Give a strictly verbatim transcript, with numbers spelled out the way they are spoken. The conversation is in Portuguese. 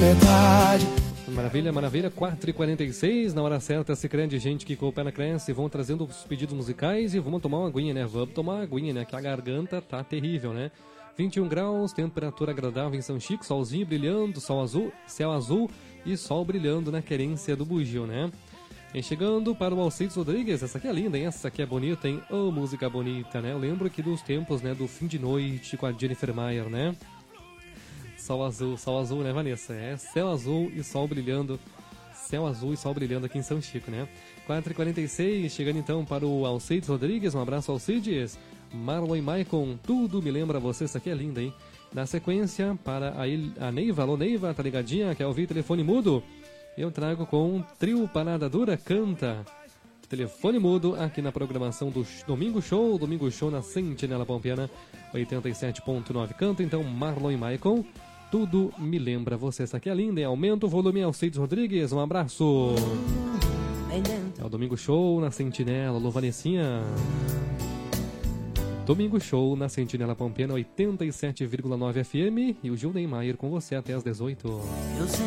metade. Maravilha, maravilha, quatro e quarenta e seis, na hora certa, Sicredi, gente que coopera cresce, vão trazendo os pedidos musicais e vamos tomar uma aguinha, né? Vamos tomar uma aguinha, né? Que a garganta tá terrível, né? vinte e um graus, temperatura agradável em São Chico, solzinho brilhando, sol azul, céu azul e sol brilhando na querência do bugio, né? E chegando para o Alcides Rodrigues, essa aqui é linda, hein? Essa aqui é bonita, hein? Oh, música bonita, né? Eu lembro aqui dos tempos, né? Do Fim de Noite com a Jennifer Mayer, né? Sol azul, sol azul, né, Vanessa? É, céu azul e sol brilhando. Céu azul e sol brilhando aqui em São Chico, né? quatro e quarenta e seis, chegando então para o Alcides Rodrigues. Um abraço, Alcides. Marlon e Maicon, tudo me lembra você. Essa aqui é linda, hein? Na sequência, para a, Il... a Neiva. Alô, Neiva, tá ligadinha? Quer ouvir telefone mudo? Eu trago com um trio Parada Dura Canta. Telefone mudo aqui na programação do Domingo Show. Domingo Show na Sentinela Pampiana oitenta e sete ponto nove. Canta então Marlon e Maicon. Tudo me lembra você. Essa aqui é linda, hein? Aumenta o volume, Alcides Rodrigues. Um abraço. É o Domingo Show na Sentinela. Alô, Vanessinha. Domingo Show na Sentinela Pampiana oitenta e sete vírgula nove F M. E o Gil Neymar com você até às dezoito. Eu